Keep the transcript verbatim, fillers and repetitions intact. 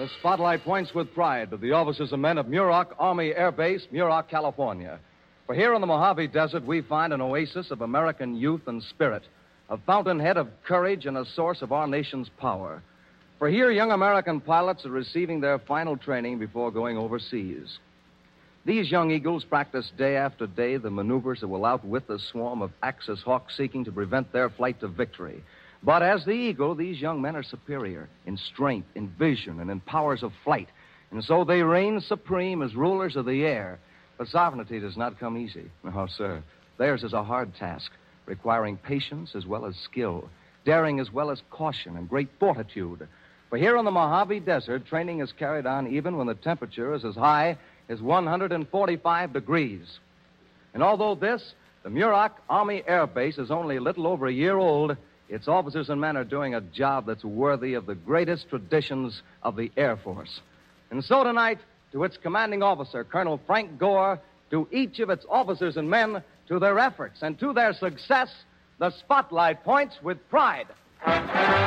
The spotlight points with pride to the officers and men of Muroc Army Air Base, Muroc, California. For here in the Mojave Desert, we find an oasis of American youth and spirit, a fountainhead of courage and a source of our nation's power. For here, young American pilots are receiving their final training before going overseas. These young eagles practice day after day the maneuvers that will outwit the swarm of Axis hawks seeking to prevent their flight to victory. But as the eagle, these young men are superior in strength, in vision, and in powers of flight. And so they reign supreme as rulers of the air. But sovereignty does not come easy. No, sir. Theirs is a hard task, requiring patience as well as skill, daring as well as caution, and great fortitude. For here in the Mojave Desert, training is carried on even when the temperature is as high as one hundred forty-five degrees. And although this, the Muroc Army Air Base, is only a little over a year old, its officers and men are doing a job that's worthy of the greatest traditions of the Air Force. And so tonight, to its commanding officer, Colonel Frank Gore, to each of its officers and men, to their efforts and to their success, the spotlight points with pride.